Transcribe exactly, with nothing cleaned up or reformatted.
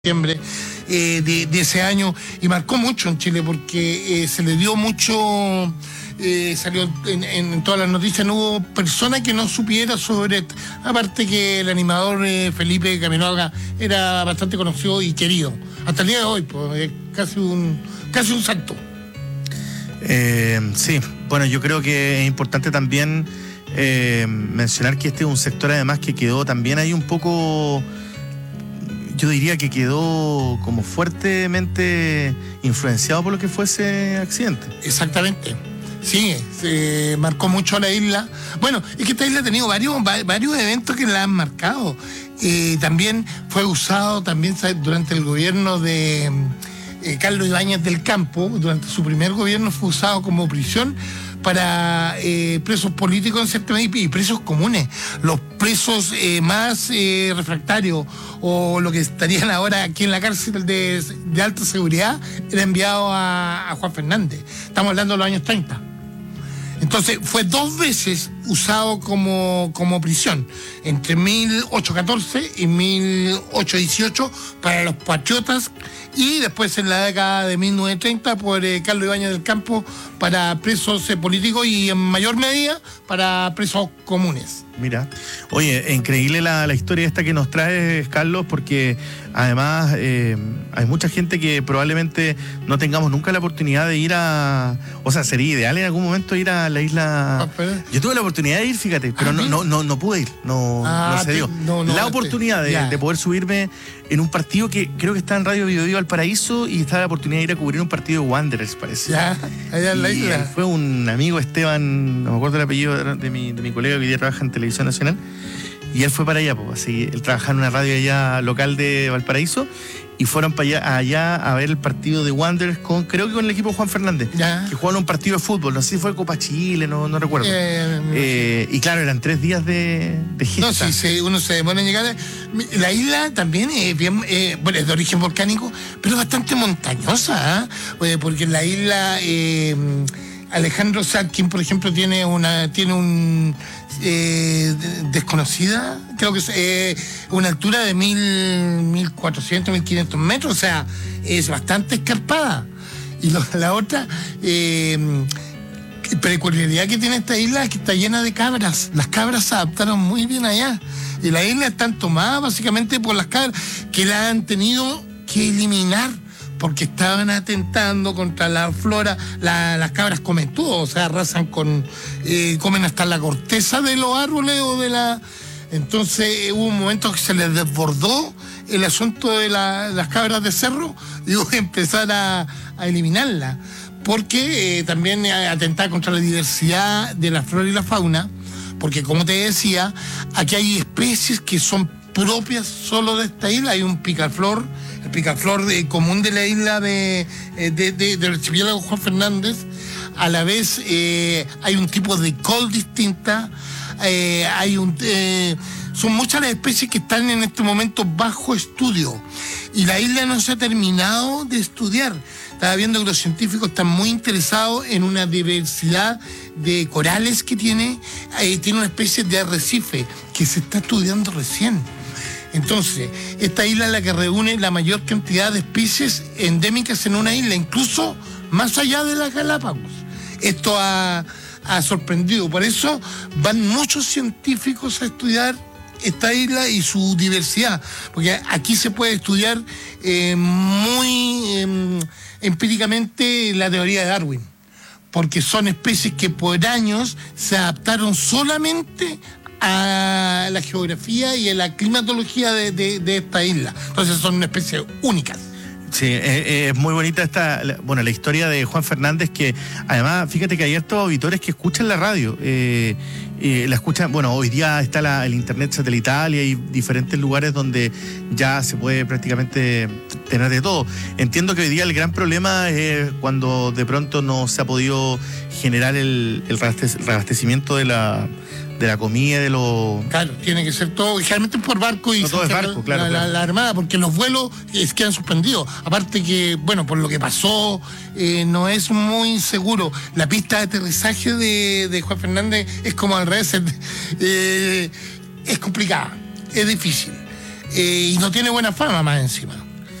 Septiembre eh, de, de ese año, y marcó mucho en Chile porque eh, se le dio mucho, eh, salió en, en todas las noticias, no hubo persona que no supiera sobre, aparte que el animador eh, Felipe Camiroaga era bastante conocido y querido, hasta el día de hoy, pues, es casi un, casi un santo. Eh, sí, bueno, yo creo que es importante también eh, mencionar que este es un sector además que quedó también ahí un poco... Yo diría que quedó como fuertemente influenciado por lo que fue ese accidente. Exactamente. Sí, se marcó mucho a la isla. Bueno, es que esta isla ha tenido varios, varios eventos que la han marcado. Eh, también fue usado también durante el gobierno de eh, Carlos Ibáñez del Campo. Durante su primer gobierno fue usado como prisión para eh, presos políticos en cierta medida y presos comunes. Los presos eh, más eh, refractarios o lo que estarían ahora aquí en la cárcel de, de alta seguridad era enviado a, a Juan Fernández. Estamos hablando de los años treinta. Entonces fue dos veces usado como, como prisión, entre mil ochocientos catorce y mil ochocientos dieciocho para los patriotas, y después en la década de mil novecientos treinta por eh, Carlos Ibáñez del Campo para presos eh, políticos y en mayor medida para presos comunes. Mira, oye, increíble la, la historia esta que nos traes, Carlos, porque además eh, hay mucha gente que probablemente no tengamos nunca la oportunidad de ir a... O sea, sería ideal en algún momento ir a la isla... Ah, yo tuve la oportunidad de ir, fíjate, pero ah, no, no, no, no pude ir, no, ah, no se dio. Te, no, no, la oportunidad de, de poder subirme en un partido que creo que está en Radio Biobío Valparaíso, y está la oportunidad de ir a cubrir un partido de Wanderers, parece. Ya, allá en la isla. Fue un amigo, Esteban, no me acuerdo el apellido de mi, de mi colega que hoy día trabaja en Televisión Nacional, y él fue para allá, pues, así, él trabajaba en una radio allá local de Valparaíso, y fueron para allá, allá a ver el partido de Wanderers con, creo que con el equipo de Juan Fernández, ya, que jugaron un partido de fútbol, no sé si fue Copa Chile, no, no recuerdo. Eh, eh, y claro, eran tres días de, de gesta. No, si sí, uno se demora en llegar. La isla también es bien, eh, bueno, es de origen volcánico, pero bastante montañosa, ¿eh? Porque en la isla eh, Alejandro Sadkin, por ejemplo, tiene una, tiene un eh, desconocida, creo que es eh, una altura de mil, mil cuatrocientos, mil quinientos metros, o sea, es bastante escarpada. Y lo, la otra eh, peculiaridad que tiene esta isla es que está llena de cabras. Las cabras se adaptaron muy bien allá. Y la isla está tomada básicamente por las cabras, que la han tenido que eliminar porque estaban atentando contra la flora. La, las cabras comen todo, o sea, arrasan con, eh, comen hasta la corteza de los árboles o de la... Entonces eh, hubo un momento que se les desbordó el asunto de la, las cabras de cerro y hubo que empezar a, a eliminarlas, porque eh, también atentar contra la diversidad de la flora y la fauna, porque como te decía, aquí hay especies que son propias solo de esta isla. Hay un picaflor, el picaflor de, común de la isla de, de, de, del archipiélago Juan Fernández. A la vez eh, hay un tipo de col distinta, eh, hay un... Eh, son muchas las especies que están en este momento bajo estudio, y la isla no se ha terminado de estudiar. Estaba viendo que los científicos están muy interesados en una diversidad de corales que tiene, eh, tiene una especie de arrecife que se está estudiando recién. Entonces, esta isla es la que reúne la mayor cantidad de especies endémicas en una isla, incluso más allá de las Galápagos. Esto ha, ha sorprendido, por eso van muchos científicos a estudiar esta isla y su diversidad, porque aquí se puede estudiar eh, muy eh, empíricamente la teoría de Darwin, porque son especies que por años se adaptaron solamente a la geografía y a la climatología de, de, de esta isla. Entonces son especies únicas. Sí, es, es muy bonita esta, bueno, la historia de Juan Fernández, que además, fíjate que hay estos auditores que escuchan la radio, eh, eh, la escuchan, bueno, hoy día está la, el internet satelital y hay diferentes lugares donde ya se puede prácticamente tener de todo. Entiendo que hoy día el gran problema es cuando de pronto no se ha podido generar el, el reabastecimiento de la... de la comida, de los... Claro, tiene que ser todo, generalmente por barco y... No, todo es barco, claro, la, claro. La, la Armada, porque los vuelos es, quedan suspendidos. Aparte que, bueno, por lo que pasó, eh, no es muy seguro. La pista de aterrizaje de, de Juan Fernández es como al revés, eh, es complicada, es difícil. Eh, y no tiene buena fama más encima.